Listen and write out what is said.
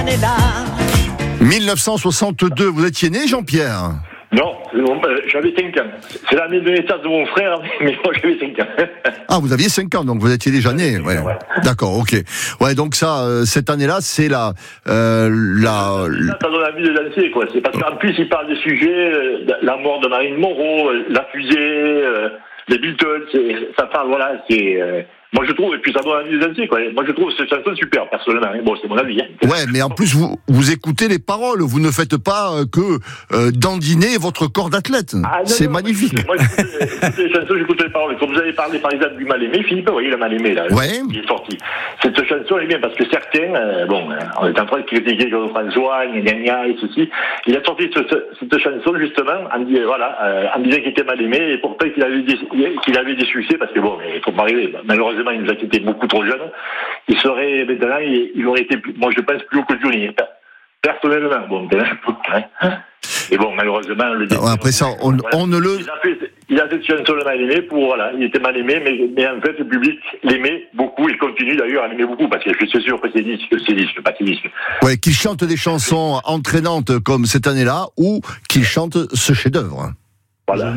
année-là. 1962, vous étiez né, Jean-Pierre? Non, j'avais 5 ans. C'est l'année de naissance de mon frère, mais moi j'avais 5 ans. Ah, vous aviez 5 ans, donc vous étiez déjà né. Ouais. D'accord, ok. Ouais, donc ça, cette année-là, c'est Ça donne envie de danser, quoi. C'est parce qu'en plus, il parle des sujets, la mort de Marilyn Monroe, la fusée, les Beatles, ça parle, voilà, c'est... Moi je trouve, et puis ça donne envie de danser, quoi. Moi je trouve cette chanson super, personnellement. Bon, c'est mon avis. Hein. Ouais, mais en plus vous écoutez les paroles, vous ne faites pas que dandiner votre corps d'athlète. Ah, c'est magnifique. Moi j'écoute les chansons, j'écoute les paroles. Comme vous avez parlé par exemple du Mal-Aimé, Philippe, vous voyez le Mal-Aimé là, il est sorti. Cette chanson elle est bien parce que certains, on est en train de critiquer Jean-François, gna et ceci. Il a sorti cette chanson justement en disant qu'il était mal-aimé et pourtant qu'il avait des succès parce que bon, il faut pas arriver. Malheureusement, il nous a quittés beaucoup trop jeunes. Il serait maintenant, il aurait été, moi je pense, plus haut que Johnny. Personnellement, bon, et bon, malheureusement, après ça, on ne le. Il a cette chanson de mal aimé pour, voilà, il était mal aimé, mais en fait, le public l'aimait beaucoup, il continue d'ailleurs à l'aimer beaucoup, parce que je suis sûr que c'est disque, pas disque. Ouais, qu'il chante des chansons entraînantes comme cette année-là, ou qu'il chante ce chef-d'œuvre. Voilà.